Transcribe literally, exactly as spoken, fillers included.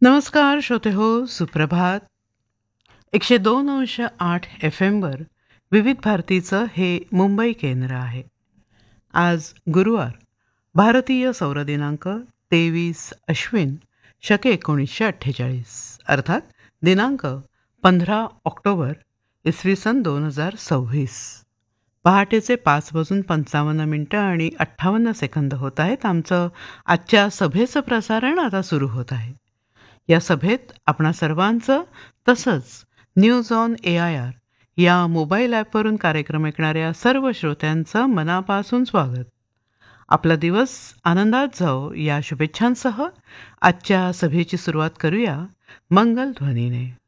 नमस्कार श्रोते हो, सुप्रभात. एकशे दोन अंश आठ एफ एमवर विविध भारतीचं हे मुंबई केंद्र आहे. आज गुरुवार, भारतीय सौर दिनांक तेवीस अश्विन शके एकोणीसशे अठ्ठेचाळीस अर्थात दिनांक पंधरा ऑक्टोबर इसवी सन दोन हजार सव्वीस. पहाटेचे पाच वाजून पंचावन्न मिनटं आणि अठ्ठावन्न सेकंद होत आहेत. आमचं आजच्या सभेचं प्रसारण आता सुरू होत आहे. या सभेत आपणा सर्वांचं तसंच news on A I R या मोबाईल ॲपवरून कार्यक्रम ऐकणाऱ्या सर्व श्रोत्यांचं मनापासून स्वागत. आपला दिवस आनंदात जाओ या शुभेच्छांसह आजच्या सभेची सुरुवात करूया मंगल ध्वनीने.